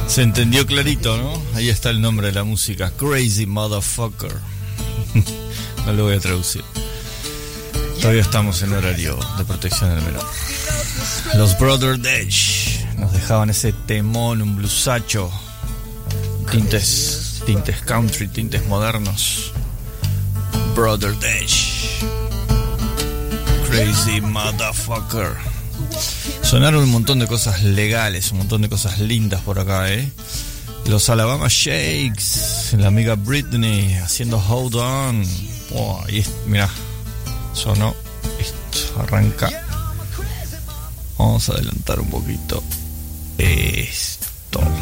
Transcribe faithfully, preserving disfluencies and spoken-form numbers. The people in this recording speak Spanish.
Se entendió clarito, ¿no? Ahí está el nombre de la música, Crazy Motherfucker. No lo voy a traducir. Todavía estamos en horario de protección del menor. Los Brother Dash nos dejaban ese temón, un bluesacho, tintes, tintes country, tintes modernos. Brother Dash, Crazy Motherfucker. Sonaron un montón de cosas legales, un montón de cosas lindas por acá, ¿eh? Los Alabama Shakes, la amiga Britney haciendo Hold On. Oh, y es, mirá, sonó esto, arranca. Vamos a adelantar un poquito esto.